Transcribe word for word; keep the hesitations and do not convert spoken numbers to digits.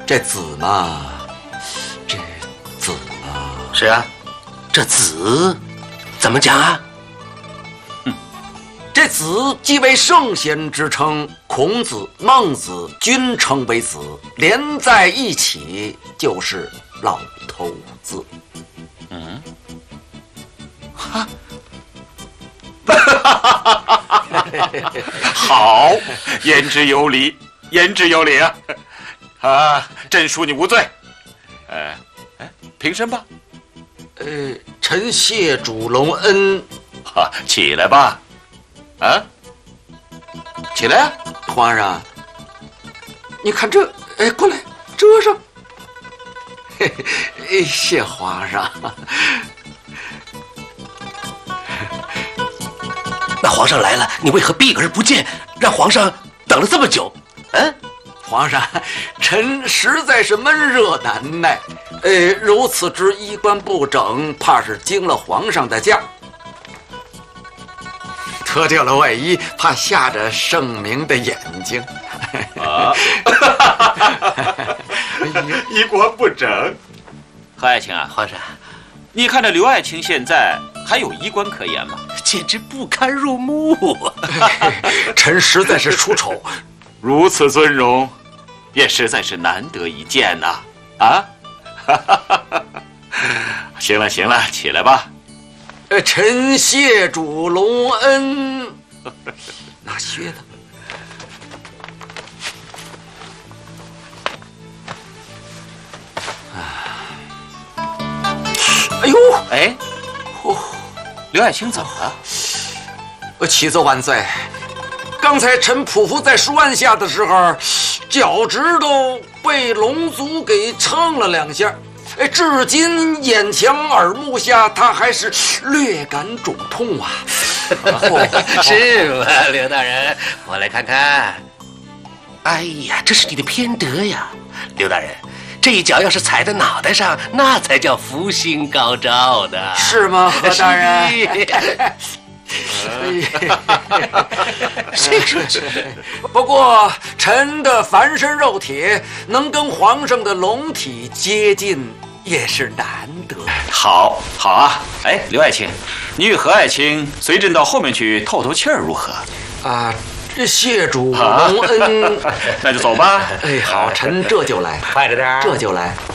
这子嘛，这子嘛， 是啊，这子怎么讲啊？ 嗯，这子即为圣贤之称，孔子、孟子均称为子，连在一起就是老头子。 嗯，哈。好，言之有理，言之有理啊！啊，朕恕你无罪。呃，哎，平身吧。 呃，臣谢主隆恩。 哈，起来吧。啊，起来啊！ 皇上，你看这，哎，过来遮上。嘿嘿，谢皇上。 那皇上来了，你为何避而不见，让皇上等了这么久？嗯， 皇上，臣实在是闷热难耐，呃，如此之衣冠不整，怕是惊了皇上的驾。脱掉了外衣，怕吓着圣明的眼睛。 啊，衣冠不整。何爱卿啊， 皇上， 你看这刘爱卿现在还有衣冠可言吗？ 简直不堪入目。 臣实在是出丑， 如此尊容，也实在是难得一见呐！啊，行了行了，起来吧。 呃，臣谢主隆恩。拿靴子。哎呦， 哎，哦，刘爱卿怎么了？ 呃，启奏万岁，刚才臣匍匐在书案下的时候，脚趾头被龙族给蹭了两下，哎，至今眼前耳目下，他还是略感肿痛啊。 哦、是吗，刘大人？我来看看。哎呀，这是你的偏德呀，刘大人。这一脚要是踩在脑袋上，那才叫福星高照的， 是吗，何大人？ 是是是。 不过臣的凡身肉体能跟皇上的龙体接近，也是难得。 好，好啊！哎，刘爱卿，你与何爱卿随朕到后面去透透气儿，如何？ 啊。这谢主隆恩， 那就走吧。 哎，好，臣这就来， 快着点， 这就来。